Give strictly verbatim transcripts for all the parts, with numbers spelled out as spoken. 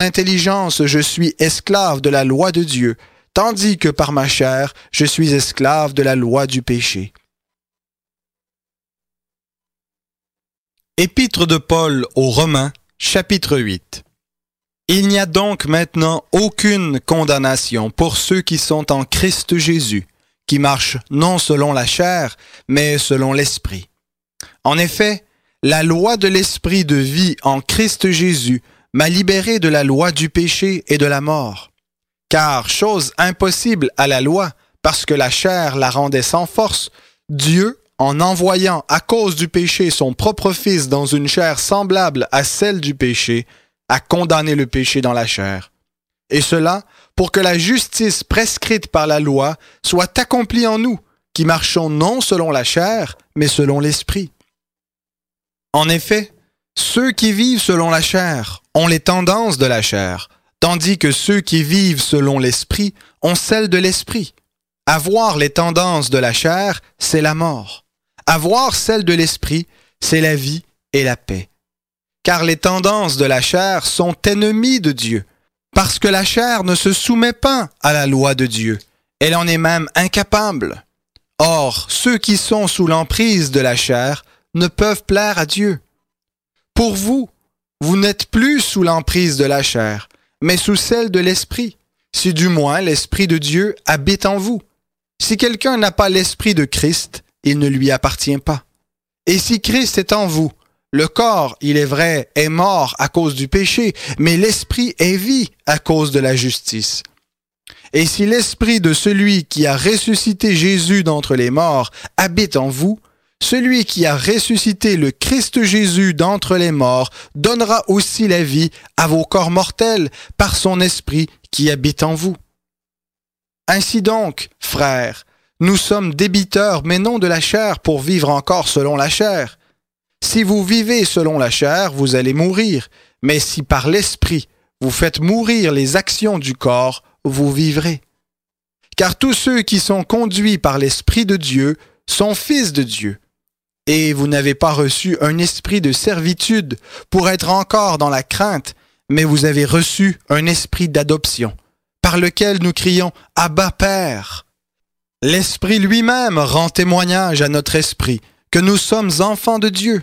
intelligence, je suis esclave de la loi de Dieu, tandis que par ma chair, je suis esclave de la loi du péché. Épître de Paul aux Romains, chapitre huit. Il n'y a donc maintenant aucune condamnation pour ceux qui sont en Christ Jésus, qui marchent non selon la chair, mais selon l'Esprit. En effet, la loi de l'Esprit de vie en Christ Jésus m'a libéré de la loi du péché et de la mort. Car, chose impossible à la loi, parce que la chair la rendait sans force, Dieu, en envoyant à cause du péché son propre Fils dans une chair semblable à celle du péché, a condamné le péché dans la chair. Et cela pour que la justice prescrite par la loi soit accomplie en nous, qui marchons non selon la chair, mais selon l'Esprit. En effet, ceux qui vivent selon la chair ont les tendances de la chair, tandis que ceux qui vivent selon l'Esprit ont celles de l'Esprit. Avoir les tendances de la chair, c'est la mort. Avoir celles de l'Esprit, c'est la vie et la paix. Car les tendances de la chair sont ennemies de Dieu, parce que la chair ne se soumet pas à la loi de Dieu. Elle en est même incapable. Or, ceux qui sont sous l'emprise de la chair ne peuvent plaire à Dieu. Pour vous, vous n'êtes plus sous l'emprise de la chair, mais sous celle de l'Esprit, si du moins l'Esprit de Dieu habite en vous. Si quelqu'un n'a pas l'Esprit de Christ, il ne lui appartient pas. Et si Christ est en vous, le corps, il est vrai, est mort à cause du péché, mais l'Esprit est vie à cause de la justice. Et si l'Esprit de celui qui a ressuscité Jésus d'entre les morts habite en vous, celui qui a ressuscité le Christ Jésus d'entre les morts donnera aussi la vie à vos corps mortels par son Esprit qui habite en vous. Ainsi donc, frères, nous sommes débiteurs, mais non de la chair, pour vivre encore selon la chair. Si vous vivez selon la chair, vous allez mourir, mais si par l'Esprit vous faites mourir les actions du corps, vous vivrez. Car tous ceux qui sont conduits par l'Esprit de Dieu sont fils de Dieu. Et vous n'avez pas reçu un esprit de servitude pour être encore dans la crainte, mais vous avez reçu un esprit d'adoption, par lequel nous crions « Abba, Père ». L'Esprit lui-même rend témoignage à notre esprit que nous sommes enfants de Dieu.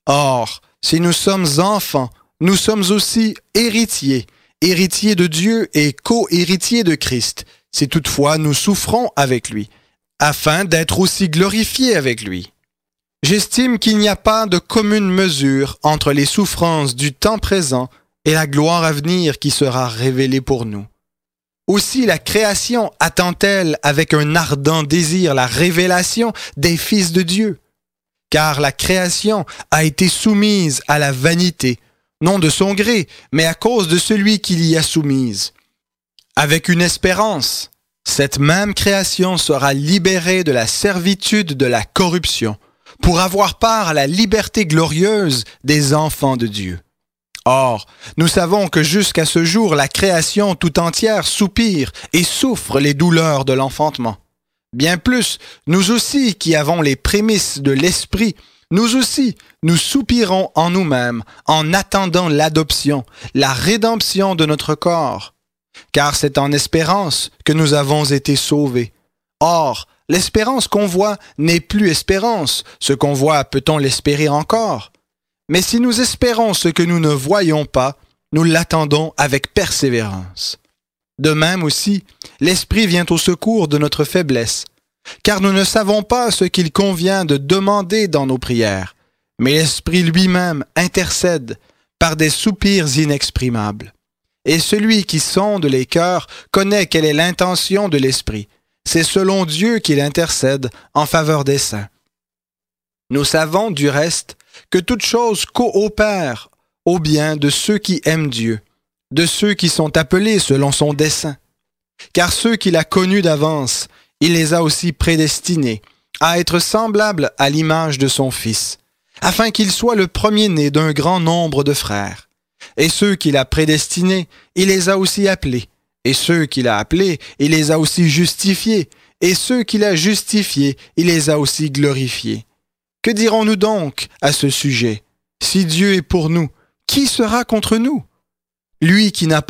Or, si nous sommes enfants, nous sommes aussi héritiers, héritiers de Dieu et co-héritiers de Christ, si toutefois nous souffrons avec lui, afin d'être aussi glorifiés avec lui. J'estime qu'il n'y a pas de commune mesure entre les souffrances du temps présent et la gloire à venir qui sera révélée pour nous. Aussi la création attend-elle avec un ardent désir la révélation des fils de Dieu. Car la création a été soumise à la vanité, non de son gré, mais à cause de celui qui l'y a soumise. Avec une espérance, cette même création sera libérée de la servitude de la corruption, pour avoir part à la liberté glorieuse des enfants de Dieu. Or, nous savons que jusqu'à ce jour, la création tout entière soupire et souffre les douleurs de l'enfantement. Bien plus, nous aussi qui avons les prémices de l'Esprit, nous aussi, nous soupirons en nous-mêmes en attendant l'adoption, la rédemption de notre corps. Car c'est en espérance que nous avons été sauvés. Or, l'espérance qu'on voit n'est plus espérance. Ce qu'on voit, peut-on l'espérer encore? Mais si nous espérons ce que nous ne voyons pas, nous l'attendons avec persévérance. De même aussi, l'Esprit vient au secours de notre faiblesse, car nous ne savons pas ce qu'il convient de demander dans nos prières, mais l'Esprit lui-même intercède par des soupirs inexprimables. Et celui qui sonde les cœurs connaît quelle est l'intention de l'Esprit. C'est selon Dieu qu'il intercède en faveur des saints. Nous savons, du reste, que toute chose coopère au bien de ceux qui aiment Dieu, de ceux qui sont appelés selon son dessein. Car ceux qu'il a connus d'avance, il les a aussi prédestinés à être semblables à l'image de son Fils, afin qu'il soit le premier-né d'un grand nombre de frères. Et ceux qu'il a prédestinés, il les a aussi appelés. Et ceux qu'il a appelés, il les a aussi justifiés. Et ceux qu'il a justifiés, il les a aussi glorifiés. Que dirons-nous donc à ce sujet? Si Dieu est pour nous, qui sera contre nous? Lui qui n'a